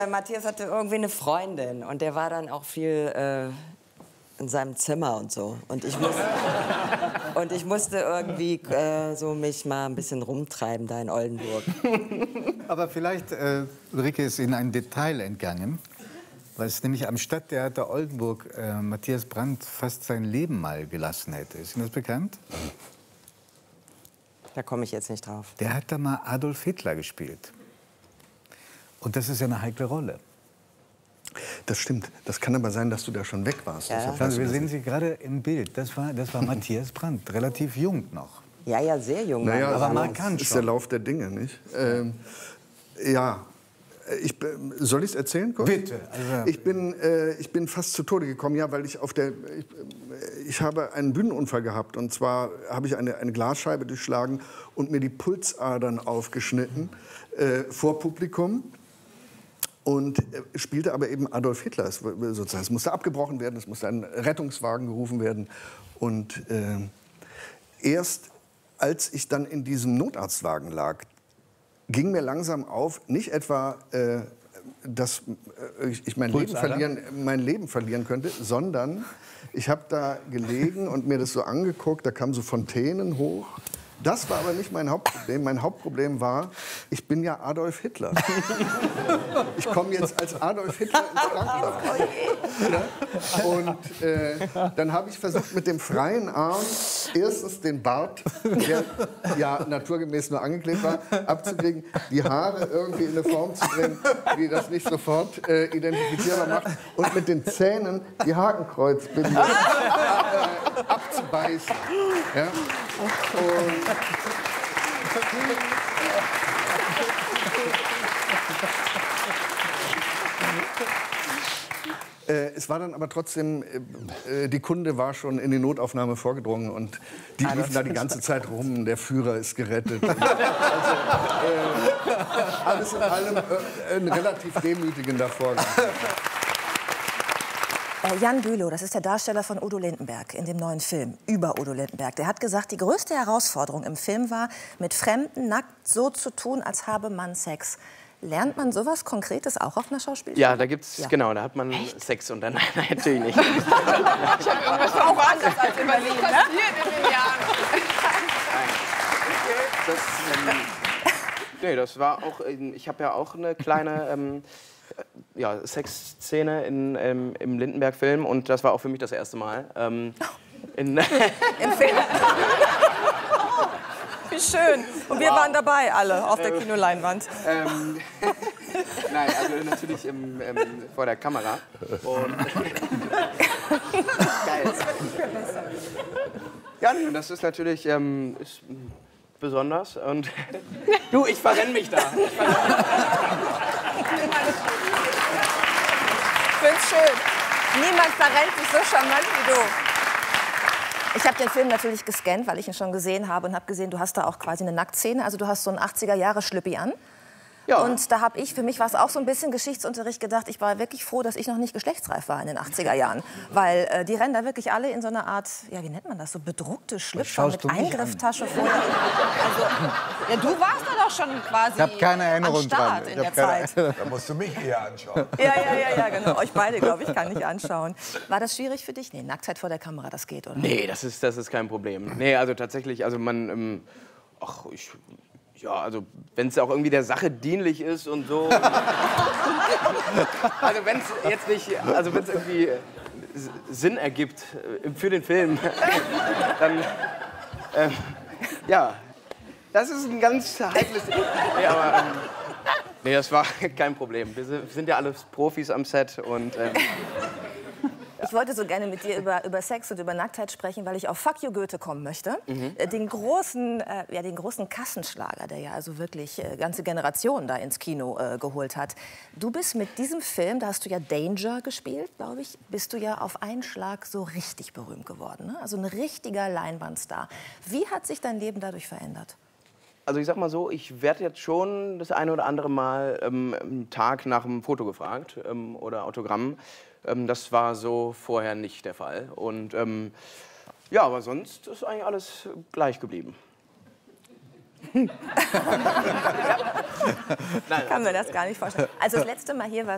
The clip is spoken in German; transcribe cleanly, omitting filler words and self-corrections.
Matthias hatte irgendwie eine Freundin und der war dann auch viel in seinem Zimmer und so. Und ich musste irgendwie so mich mal ein bisschen rumtreiben da in Oldenburg. Aber vielleicht, Ulrike, ist Ihnen ein Detail entgangen, weil es nämlich am Stadttheater Oldenburg Matthias Brandt fast sein Leben mal gelassen hätte. Ist Ihnen das bekannt? Da komme ich jetzt nicht drauf. Der hat da mal Adolf Hitler gespielt. Und das ist ja eine heikle Rolle. Das stimmt. Das kann aber sein, dass du da schon weg warst. Ja. Also wir sehen Sie gerade im Bild. Das war Matthias Brandt, relativ jung noch. Ja, ja, sehr jung. Naja, aber aber markant ist schon. der Lauf der Dinge, nicht? Ja. Soll ich es erzählen kurz? Bitte. Also Ich bin fast zu Tode gekommen, ja, weil ich habe einen Bühnenunfall gehabt. Und zwar habe ich eine Glasscheibe durchschlagen und mir die Pulsadern aufgeschnitten vor Publikum. Und spielte aber eben Adolf Hitler. Es musste abgebrochen werden, es musste ein Rettungswagen gerufen werden. Und erst als ich dann in diesem Notarztwagen lag, ging mir langsam auf, nicht etwa, dass ich mein Leben verlieren könnte, sondern ich habe da gelegen und mir das so angeguckt, da kamen so Fontänen hoch. Das war aber nicht mein Hauptproblem. Mein Hauptproblem war, ich bin ja Adolf Hitler. Ich komme jetzt als Adolf Hitler ins Krankenhaus. Ja? Und dann habe ich versucht, mit dem freien Arm erstens den Bart, der ja naturgemäß nur angeklebt war, abzukriegen, die Haare irgendwie in eine Form zu bringen, die das nicht sofort identifizierbar macht, und mit den Zähnen die Hakenkreuzbinde abzubeißen. Ja? Und es war dann aber trotzdem, die Kunde war schon in die Notaufnahme vorgedrungen und die liefen da die ganze Zeit rum, der Führer ist gerettet. Alles in allem ein relativ demütigender Vorgang. Jan Bülow, das ist der Darsteller von Udo Lindenberg in dem neuen Film über Udo Lindenberg. Der hat gesagt, die größte Herausforderung im Film war, mit Fremden nackt so zu tun, als habe man Sex. Lernt man sowas Konkretes auch auf einer Schauspielschule? Ja, da gibt's, genau, da hat man Sex und dann, nein, natürlich nicht. Ich habe irgendwas auch anders als in Berlin, ne? Passiert in den Jahren. Nee, das war auch, ich habe ja auch eine kleine Sexszene im Lindenberg-Film und das war auch für mich das erste Mal. Im Film. Wie schön. Und wir waren dabei, alle, auf der Kinoleinwand. Nein, also natürlich vor der Kamera. Und geil. Ja, und das ist natürlich ist besonders. Und du, ich verrenne mich da. Ich find's schön. Niemand verrennt sich so charmant wie du. Ich habe den Film natürlich gescannt, weil ich ihn schon gesehen habe und habe gesehen, du hast da auch quasi eine Nacktszene. Also du hast so einen 80er-Jahre-Schlüppi an. Ja. Und da habe ich, für mich war es auch so ein bisschen Geschichtsunterricht gedacht, ich war wirklich froh, dass ich noch nicht geschlechtsreif war in den 80er Jahren. Weil die rennen da wirklich alle in so einer Art, ja wie nennt man das, so bedruckte Schlüpfer mit Eingrifftasche vorher. Also, ja, du warst da doch schon quasi ich habe keine Erinnerung am Start dran. in der Zeit. Da musst du mich eher anschauen. Ja, genau. Euch beide, glaube ich, kann ich anschauen. War das schwierig für dich? Nee, Nacktheit vor der Kamera, das geht, oder? Nee, das ist kein Problem. Nee, also tatsächlich, also man, ja, also wenn es auch irgendwie der Sache dienlich ist und so. Also wenn es jetzt nicht, also wenn es irgendwie Sinn ergibt für den Film, dann, ja, das ist ein ganz heikles Ding. Nee, aber, nee, das war kein Problem. Wir sind ja alle Profis am Set und... Ich wollte so gerne mit dir über Sex und über Nacktheit sprechen, weil ich auf Fuck You Goethe kommen möchte. Den großen Kassenschlager, der ja also wirklich ganze Generationen da ins Kino geholt hat. Du bist mit diesem Film, da hast du ja Danger gespielt, glaube ich, bist du ja auf einen Schlag so richtig berühmt geworden. Ne? Also ein richtiger Leinwandstar. Wie hat sich dein Leben dadurch verändert? Also ich sag mal so, ich werde jetzt schon das eine oder andere Mal am Tag nach einem Foto gefragt oder Autogramm. Das war so vorher nicht der Fall. Und ja, aber sonst ist eigentlich alles gleich geblieben. Ich kann mir das gar nicht vorstellen. Also das letzte Mal hier war